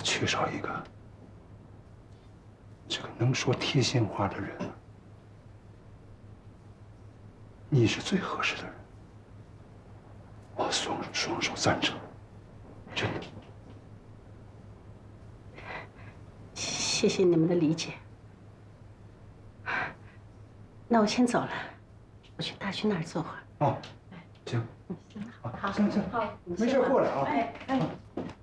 缺少一个这个能说贴心话的人。你是最合适的人，我双手赞成，真的。 谢谢你们的理解。那我先走了，我去大军那儿坐会儿。 哦，行， 行， 好，行，没事过来啊。 哎。